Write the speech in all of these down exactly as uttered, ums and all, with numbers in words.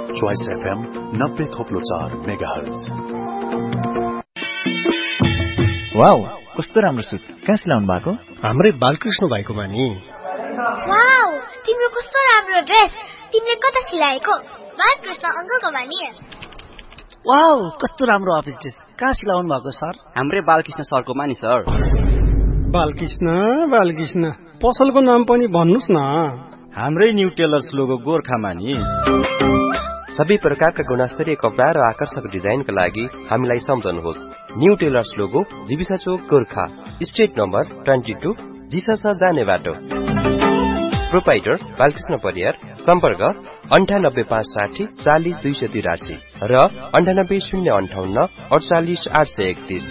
Choice FM नब्बे थोप्लो चार megahertz. Wow, कस्तो राम्रो सुट। कहाँ सिलाउनु भएको? हाम्रै बालकृष्ण भाइकोमा नि। वाउ, तिम्रो कस्तो राम्रो ड्रेस। तिमीले कता सिलाएको? बालकृष्ण अङ्कलकोमा नि। वाउ, कस्तो राम्रो अफिस ड्रेस। कहाँ सिलाउनु भएको सर? हाम्रै बालकृष्ण सरकोमा नि सर। बालकृष्ण बालकृष्ण पसलको नाम पनि भन्नुस् न। हाम्रै न्यू टेलर्स लोगो गोर्खामा नि। सबै प्रकारका गुणस्तरीय कपडा र आकर्षक डिजाइनका लागि हामीलाई सम्झनुहोस्। न्यू टेलर्स लोगो, जीविसा चोक, गोर्खा, स्ट्रिट नम्बर बाइस, जिसस जाने बाटो। प्रोपाइटर बालकृष्ण परियार। सम्पर्क अन्ठानब्बे पाँच साठी चालिस दुई सय तिरासी र अन्ठानब्बे शून्य अन्ठाउन्न अडचालिस आठ सय एकतिस।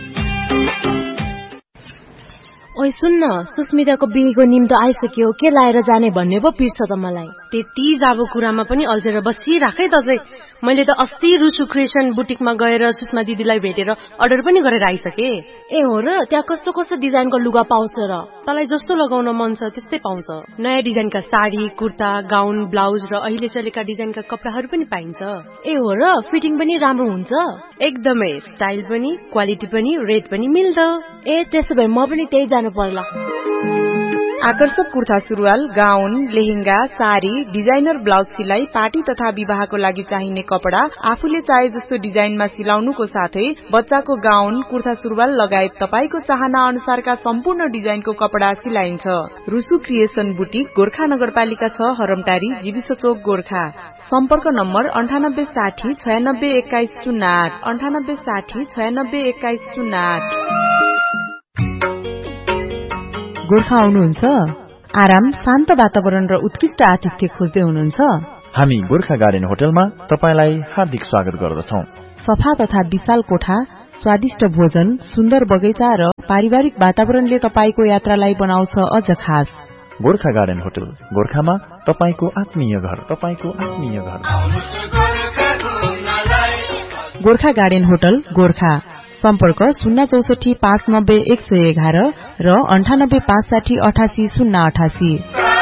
ओइ सुन्न, सुस्मिताको बिहेको निम्तो आइसक्यो। के लाएर जाने भन्ने पो पिर्छ त मलाई। त्यति जाबो कुरामा पनि अल्झेर बसिराखै त चाहिँ। मैले त अस्ति रुसु क्रिएसन बुटिकमा गएर सुषमा दिदीलाई भेटेर अर्डर पनि गरेर आइसके। ए हो र? त्यहाँ कस्तो कस्तो डिजाइनको लुगा पाउँछ र? तँलाई जस्तो लगाउन मन छ त्यस्तै पाउँछ। नयाँ डिजाइनका साडी, कुर्ता, गाउन, ब्लाउज र अहिले चलेका डिजाइनका कपडाहरू पनि पाइन्छ। ए हो र? फिटिङ पनि राम्रो हुन्छ? एकदमै, स्टाइल पनि, क्वालिटी पनि, रेट पनि मिल्दो। ए त्यसो भए म पनि त्यही जानु पर्ला। आकर्षक कुर्ता सुरुवाल, गाउन, लेहेंगा, साडी, डिजाइनर ब्लाउज सिलाई, पार्टी तथा विवाहको लागि चाहिने कपडा आफूले चाहे जस्तो डिजाइनमा सिलाउनुको साथै बच्चाको गाउन, कुर्ता सुरुवाल लगायत तपाईको चाहना अनुसारका सम्पूर्ण डिजाइनको कपडा सिलाइन्छ। रुसु क्रिएसन बुटिक, गोर्खा नगरपालिका छ, हरमटारी, जीविस चोक, गोर्खा। सम्पर्क नम्बर अन्ठानब्बे साठी छयानब्बे एक्काइस शून्य आठ अन्ठानब्बे साठी छयानब्बे एक्काइस शून्य आठ। गोर्खा आउनुहुन्छ? आराम, शान्त वातावरण र उत्कृष्ट आतिथ्य खोज्दै हुनुहुन्छ? हामी गोर्खा गार्डन होटलमा तपाईलाई हार्दिक स्वागत गर्दछौं। सफा तथा विशाल कोठा, स्वादिष्ट भोजन, सुन्दर बगैँचा र पारिवारिक वातावरणले तपाईको यात्रालाई बनाउँछ अझ खास। गोर्खा गार्डन होटल, गोर्खामा तपाईको आत्मीय घर, तपाईको आत्मीय घर। Gorkha garden hotel, Gorkha. सम्पर्क शून्य चौसठी पाँच नब्बे एक सय एघार र अन्ठानब्बे पाँच साठी अठासी शून्य अठासी।